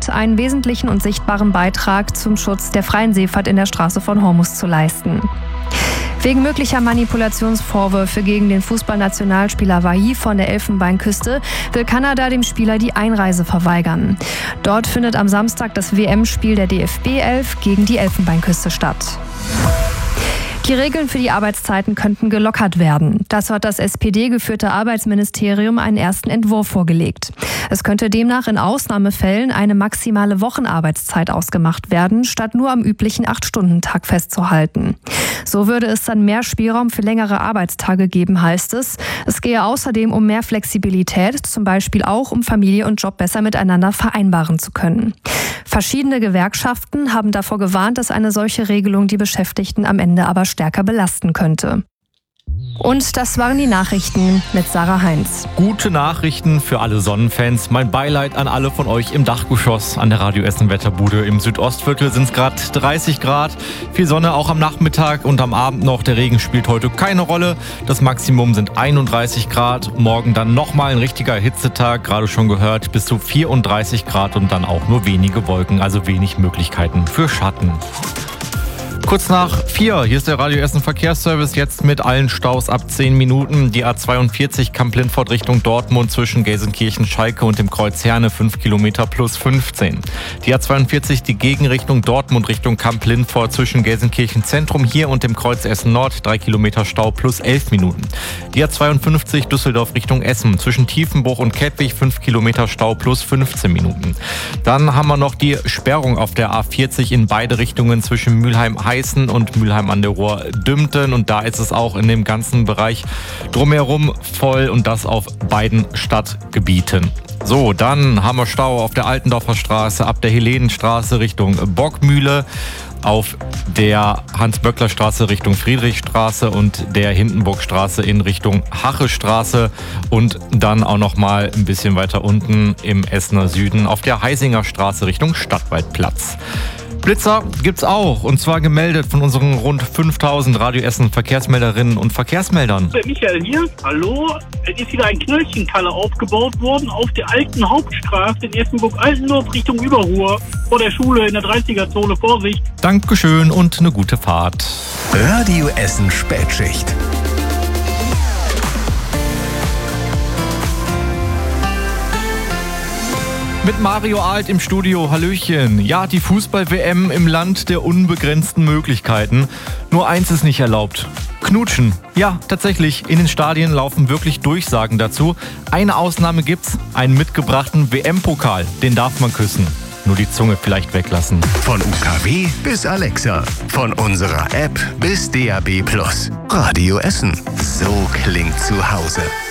bereit, einen wesentlichen und sichtbaren Beitrag zum Schutz der freien Seefahrt in der Straße von Hormuz zu leisten. Wegen möglicher Manipulationsvorwürfe gegen den Fußballnationalspieler Wahi von der Elfenbeinküste will Kanada dem Spieler die Einreise verweigern. Dort findet am Samstag das WM-Spiel der DFB 11 gegen die Elfenbeinküste statt. Die Regeln für die Arbeitszeiten könnten gelockert werden. Dazu hat das SPD-geführte Arbeitsministerium einen ersten Entwurf vorgelegt. Es könnte demnach in Ausnahmefällen eine maximale Wochenarbeitszeit ausgemacht werden, statt nur am üblichen 8-Stunden-Tag festzuhalten. So würde es dann mehr Spielraum für längere Arbeitstage geben, heißt es. Es gehe außerdem um mehr Flexibilität, zum Beispiel auch um Familie und Job besser miteinander vereinbaren zu können. Verschiedene Gewerkschaften haben davor gewarnt, dass eine solche Regelung die Beschäftigten am Ende aber stärker belasten könnte. Und das waren die Nachrichten mit Sarah Heinz. Gute Nachrichten für alle Sonnenfans. Mein Beileid an alle von euch im Dachgeschoss an der Radio Essen Wetterbude. Im Südostviertel sind es gerade 30 Grad. Viel Sonne auch am Nachmittag und am Abend noch. Der Regen spielt heute keine Rolle. Das Maximum sind 31 Grad. Morgen dann nochmal ein richtiger Hitzetag. Gerade schon gehört, bis zu 34 Grad und dann auch nur wenige Wolken. Also wenig Möglichkeiten für Schatten. Kurz nach 4, hier ist der Radio Essen Verkehrsservice, jetzt mit allen Staus ab 10 Minuten. Die A42 Kamp-Lindfort Richtung Dortmund zwischen Gelsenkirchen-Schalke und dem Kreuz Herne 5 Kilometer plus 15. Die A42 die Gegenrichtung Dortmund Richtung Kamp-Lindfort zwischen Gelsenkirchen-Zentrum hier und dem Kreuz Essen-Nord 3 Kilometer Stau plus 11 Minuten. Die A52 Düsseldorf Richtung Essen zwischen Tiefenbruch und Kettwig 5 Kilometer Stau plus 15 Minuten. Dann haben wir noch die Sperrung auf der A40 in beide Richtungen zwischen Mülheim-Heißen und Mülheim an der Ruhr-Dümpten. Und da ist es auch in dem ganzen Bereich drumherum voll und das auf beiden Stadtgebieten. So, dann haben wir Stau auf der Altendorfer Straße ab der Helenenstraße Richtung Bockmühle, auf der Hans-Böckler-Straße Richtung Friedrichstraße und der Hindenburgstraße in Richtung Hachestraße und dann auch noch mal ein bisschen weiter unten im Essener Süden auf der Heisinger Straße Richtung Stadtwaldplatz. Blitzer gibt's auch, und zwar gemeldet von unseren rund 5000 Radio Essen Verkehrsmelderinnen und Verkehrsmeldern. Michael hier, hallo. Es ist wieder ein Knöllchenkalle aufgebaut worden auf der alten Hauptstraße in Essenburg-Altendorf Richtung Überruhr. Vor der Schule in der 30er-Zone, Vorsicht. Dankeschön und eine gute Fahrt. Radio Essen Spätschicht. Mit Mario Alt im Studio, hallöchen. Ja, die Fußball-WM im Land der unbegrenzten Möglichkeiten. Nur eins ist nicht erlaubt: Knutschen. Ja, tatsächlich, in den Stadien laufen wirklich Durchsagen dazu. Eine Ausnahme gibt's, einen mitgebrachten WM-Pokal. Den darf man küssen. Nur die Zunge vielleicht weglassen. Von UKW bis Alexa. Von unserer App bis DAB+. Radio Essen. So klingt zu Hause.